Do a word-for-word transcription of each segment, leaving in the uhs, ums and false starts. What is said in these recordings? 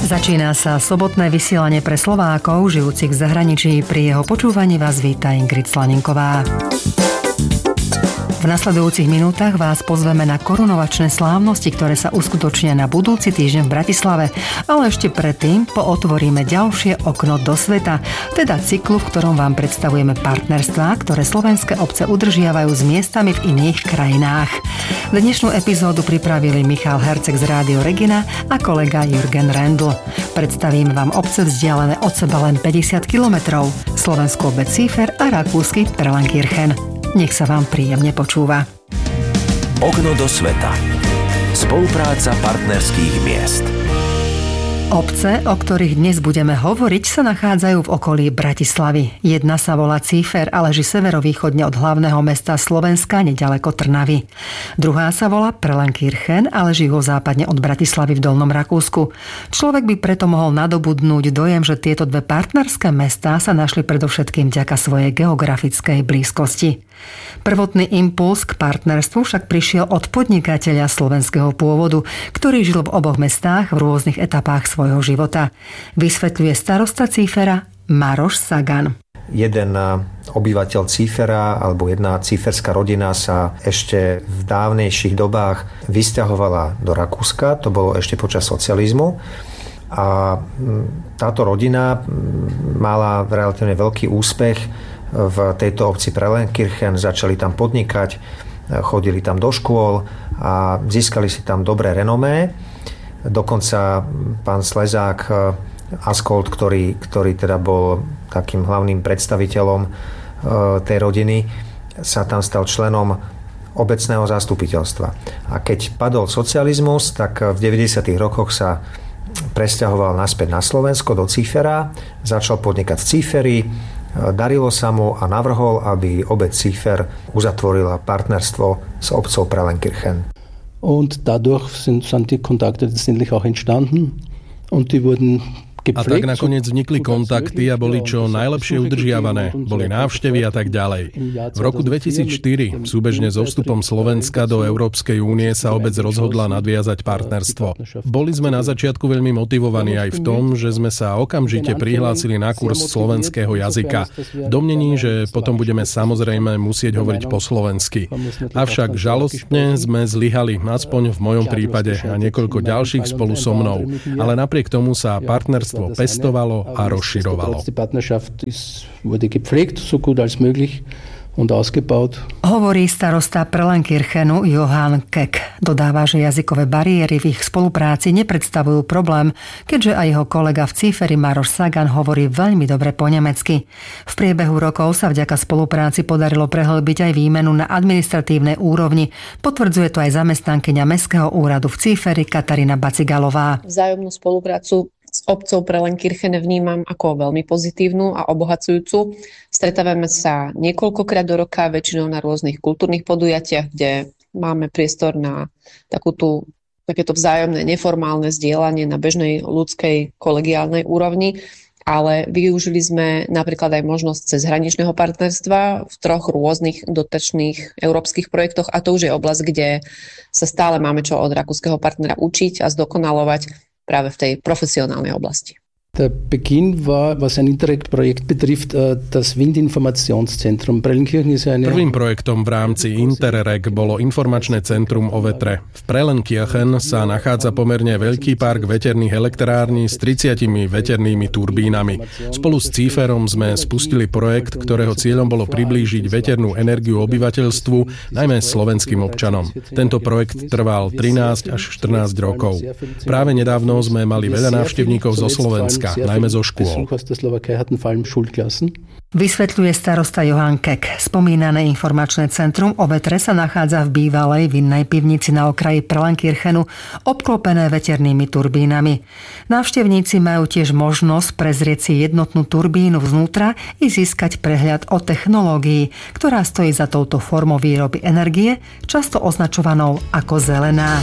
Začína sa sobotné vysielanie pre Slovákov, žijúcich v zahraničí. Pri jeho počúvaní vás víta Ingrid Slaninková. V nasledujúcich minútach vás pozveme na korunovačné slávnosti, ktoré sa uskutočnia na budúci týždeň v Bratislave. Ale ešte predtým pootvoríme ďalšie okno do sveta, teda cyklu, v ktorom vám predstavujeme partnerstvá, ktoré slovenské obce udržiavajú s miestami v iných krajinách. Dnešnú epizódu pripravili Michal Herceg z Rádio Regina a kolega Jürgen Rendl. Predstavím vám obce vzdialené od seba len päťdesiat kilometrov, slovenskú obec Cífer a rakúsky Prellenkirchen. Nech sa vám príjemne počúva. Okno do sveta. Spolupráca partnerských miest. Obce, o ktorých dnes budeme hovoriť, sa nachádzajú v okolí Bratislavy. Jedna sa volá Cífer a leží severovýchodne od hlavného mesta Slovenska, neďaleko Trnavy. Druhá sa volá Prellenkirchen a leží juhozápadne od Bratislavy v Dolnom Rakúsku. Človek by preto mohol nadobudnúť dojem, že tieto dve partnerské mestá sa našli predovšetkým vďaka svojej geografickej blízkosti. Prvotný impuls k partnerstvu však prišiel od podnikateľa slovenského pôvodu, ktorý žil v oboch mestách v rôznych etapách svojho života. Vysvetľuje starosta Cífera Maroš Sagan. Jeden obyvateľ Cífera alebo jedna cíferská rodina sa ešte v dávnejších dobách vysťahovala do Rakúska, to bolo ešte počas socializmu. A táto rodina mala relatívne veľký úspech v tejto obci Prellenkirchen, začali tam podnikať, chodili tam do škôl a získali si tam dobré renomé. Dokonca pán Slezák Askold, ktorý, ktorý teda bol takým hlavným predstaviteľom tej rodiny, sa tam stal členom obecného zastupiteľstva. A keď padol socializmus, tak v deväťdesiatych rokoch sa presťahoval naspäť na Slovensko do Cífera, začal podnikať v Cíferi, darilo sa mu a navrhol, aby obec Cífer uzatvorila partnerstvo s obcou Prellenkirchen. Und dadurch sind, sind die Kontakte letztendlich auch entstanden und die wurden A tak nakoniec vznikli kontakty a boli čo najlepšie udržiavané. Boli návštevy a tak ďalej. V roku dvetisícštyri, súbežne so vstupom Slovenska do Európskej únie, sa obec rozhodla nadviazať partnerstvo. Boli sme na začiatku veľmi motivovaní aj v tom, že sme sa okamžite prihlásili na kurz slovenského jazyka. V domnení, že potom budeme samozrejme musieť hovoriť po slovensky. Avšak žalostne sme zlyhali, aspoň v mojom prípade a niekoľko ďalších spolu so mnou. Ale napriek tomu sa partnerstvo pestovalo a rozširovalo. Hovorí starosta Prellenkirchenu Johann Keck. Dodáva, že jazykové bariéry v ich spolupráci nepredstavujú problém, keďže aj jeho kolega v Cíferi Maroš Sagan hovorí veľmi dobre po nemecky. V priebehu rokov sa vďaka spolupráci podarilo prehlbiť aj výmenu na administratívnej úrovni. Potvrdzuje to aj zamestnankyňa Mestského úradu v Cíferi Katarína Bacigalová. Vzájomnú spoluprácu s obcou Prellenkirchen vnímam ako veľmi pozitívnu a obohacujúcu. Stretávame sa niekoľkokrát do roka, väčšinou na rôznych kultúrnych podujatiach, kde máme priestor na takúto, takéto vzájomné neformálne zdieľanie na bežnej ľudskej kolegiálnej úrovni, ale využili sme napríklad aj možnosť cezhraničného partnerstva v troch rôznych dotačných európskych projektoch a to už je oblasť, kde sa stále máme čo od rakúskeho partnera učiť a zdokonalovať práve v tej profesionálnej oblasti. Der Beginn war, was ein Interreg-Projekt betrifft, das Windinformationszentrum. Prellenkirchen ist eine... Prvým projektom v rámci Interreg bolo informačné centrum o vetre. V Prellenkirchen sa nachádza pomerne veľký park veterných elektrární s tridsiatimi veternými turbínami. Spolu s Cíferom sme spustili projekt, ktorého cieľom bolo priblížiť veternú energiu obyvateľstvu, najmä slovenským občanom. Tento projekt trval trinásť až štrnásť rokov. Práve nedávno sme mali veľa návštevníkov zo Slovenska, najmä zo škôl. Vysvetľuje starosta Johann Keck. Spomínané informačné centrum o vetre sa nachádza v bývalej vinnej pivnici na okraji Prellenkirchenu, obklopené veternými turbínami. Návštevníci majú tiež možnosť prezrieť si jednotnú turbínu vznútra i získať prehľad o technológii, ktorá stojí za touto formou výroby energie, často označovanou ako zelená.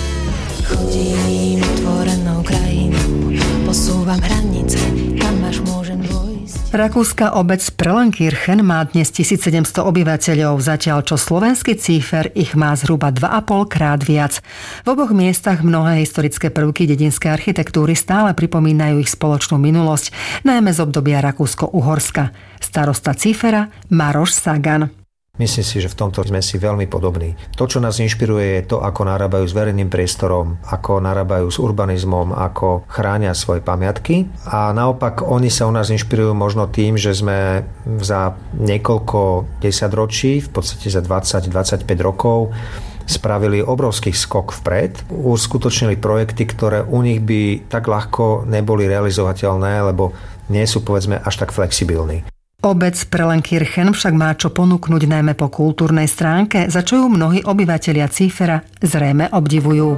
Posúvam hranice, kam až môžem vojsť. Rakúska obec Prellenkirchen má dnes tisícsedemsto obyvateľov, zatiaľ čo slovenský Cífer ich má zhruba dva a pol krát viac. V oboch miestach mnohé historické prvky dedinskej architektúry stále pripomínajú ich spoločnú minulosť, najmä z obdobia Rakúsko-Uhorska. Starosta Cífera Maroš Sagan. Myslím si, že v tomto sme si veľmi podobní. To, čo nás inšpiruje, je to, ako narábajú s verejným priestorom, ako narábajú s urbanizmom, ako chránia svoje pamiatky. A naopak, oni sa u nás inšpirujú možno tým, že sme za niekoľko desaťročí, v podstate za dvadsať dvadsaťpäť rokov, spravili obrovský skok vpred. Uskutočnili projekty, ktoré u nich by tak ľahko neboli realizovateľné, lebo nie sú, povedzme, až tak flexibilní. Obec Prellenkirchen však má čo ponúknuť najmä po kultúrnej stránke, za čo ju mnohí obyvatelia Cífera zrejme obdivujú.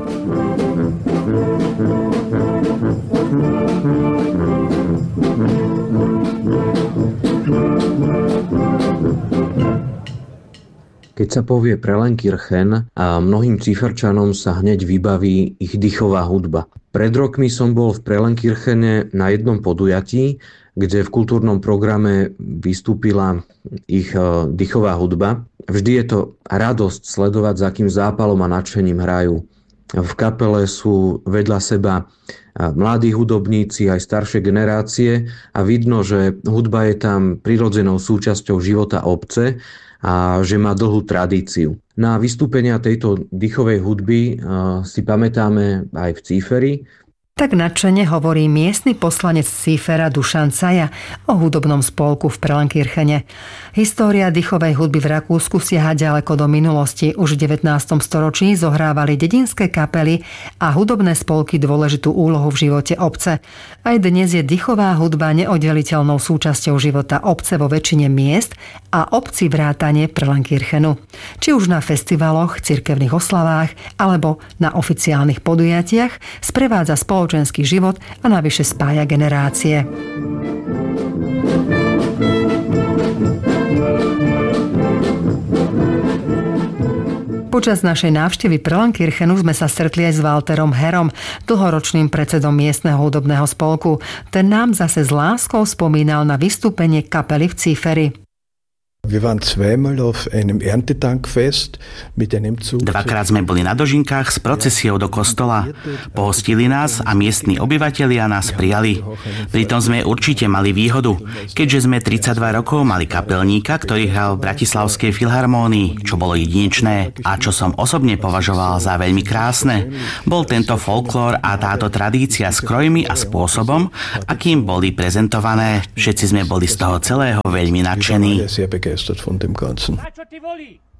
Keď sa povie Prellenkirchen, a mnohým Cíferčanom sa hneď vybaví ich dychová hudba. Pred rokmi som bol v Prellenkirchene na jednom podujatí, kde v kultúrnom programe vystúpila ich dychová hudba. Vždy je to radosť sledovať, za akým zápalom a nadšením hrajú. V kapele sú vedľa seba mladí hudobníci, aj staršie generácie a vidno, že hudba je tam prirodzenou súčasťou života obce a že má dlhú tradíciu. Na vystúpenia tejto dychovej hudby si pamätáme aj v Cíferi. Tak nadšene hovorí miestny poslanec Cífera Dušan Caja o hudobnom spolku v Prellenkirchene. História dychovej hudby v Rakúsku siaha ďaleko do minulosti. Už v devätnástom storočí zohrávali dedinské kapely a hudobné spolky dôležitú úlohu v živote obce. Aj dnes je dychová hudba neoddeliteľnou súčasťou života obce vo väčšine miest a obci vrátane Prellenkirchenu. Či už na festivaloch, cirkevných oslavách alebo na oficiálnych podujatiach sprevádza spoločenský život a navyše spája generácie. Počas našej návštevy Prellenkirchenu sme sa stretli aj s Walterom Herom, dlhoročným predsedom miestneho hudobného spolku. Ten nám zase s láskou spomínal na vystúpenie kapely v Cíferi. Dvakrát sme boli na dožinkách s procesiou do kostola. Pohostili nás a miestni obyvatelia nás prijali. Pritom sme určite mali výhodu, keďže sme tridsaťdva rokov mali kapelníka, ktorý hral v Bratislavskej filharmónii, čo bolo jedinečné a čo som osobne považoval za veľmi krásne. Bol tento folklór a táto tradícia s krojmi a spôsobom, akým boli prezentované. Všetci sme boli z toho celého veľmi nadšení. Von dem Ganzen.